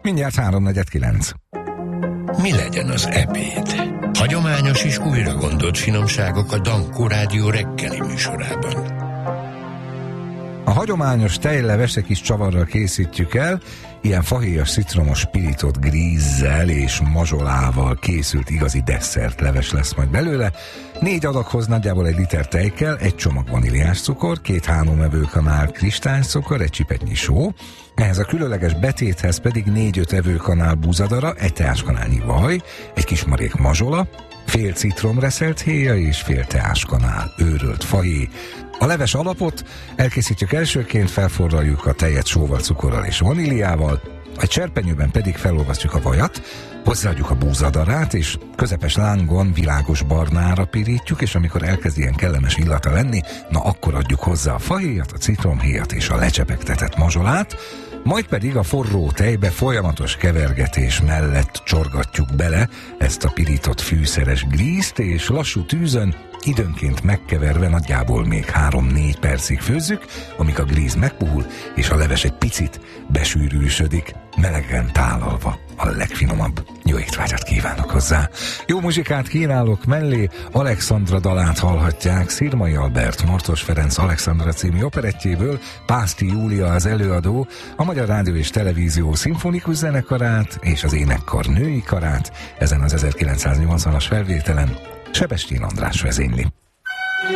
Mindjárt 3:49. Mi legyen az ebéd? Hagyományos és újra gondolt finomságok a Dankó Rádió reggeli műsorában. A hagyományos tejleves kis csavarral készítjük el, ilyen fahéjas citromos pirított grízzel és mazsolával készült igazi desszertleves lesz majd belőle. 4 adaghoz nagyjából 1 liter tej kell, 1 csomag vaníliás cukor, 2 hálómevőkanál kristálycukor, 1 csipetnyi só, ehhez a különleges betéthez pedig 4-5 evőkanál búzadara, 1 teáskanálnyi vaj, 1 kis marék mazsola, fél citromreszelt héja és fél teáskanál őrölt fahéj. A leves alapot elkészítjük elsőként, felforraljuk a tejet sóval, cukorral és vaníliával, egy serpenyőben pedig felolvasztjuk a vajat, hozzáadjuk a búzadarát, és közepes lángon világos barnára pirítjuk, és amikor elkezd ilyen kellemes illata lenni, na akkor adjuk hozzá a fahéjat, a citromhéjat és a lecsepegtetett mazsolát, majd pedig a forró tejbe folyamatos kevergetés mellett csorgatjuk bele ezt a pirított fűszeres grízt, és lassú tűzön időnként megkeverve nagyjából még 3-4 percig főzzük, amíg a gríz megpuhul, és a leves egy picit besűrűsödik, melegen tálalva a legfinomabb. Jó étvágyat kívánok hozzá! Jó muzsikát kínálok mellé, Alexandra dalát hallhatják, Szirmai Albert, Martos Ferenc Alexandra című operettjéből, Pászti Júlia az előadó, a Magyar Rádió és Televízió szimfonikus zenekarát és az énekkar női karát ezen az 1980-as felvételen Sebestyén András vezényli.